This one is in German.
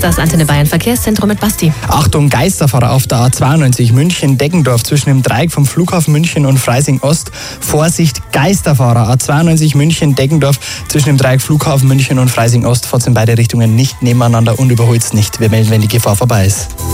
das Antenne Bayern Verkehrszentrum mit Basti. Achtung, Geisterfahrer auf der A92 München-Deggendorf zwischen dem Dreieck vom Flughafen München und Freising-Ost. Vorsicht, Geisterfahrer. A92 München-Deggendorf zwischen dem Dreieck Flughafen München und Freising-Ost. Fahrt in beide Richtungen nicht nebeneinander und überholt's nicht. Wir melden, wenn die Gefahr vorbei ist.